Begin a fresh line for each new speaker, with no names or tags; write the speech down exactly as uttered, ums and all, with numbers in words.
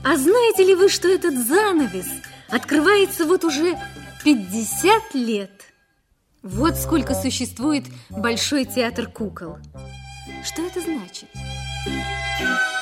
А знаете ли вы, что этот занавес открывается вот уже пятьдесят лет? Вот сколько существует Большой театр кукол. Что это значит?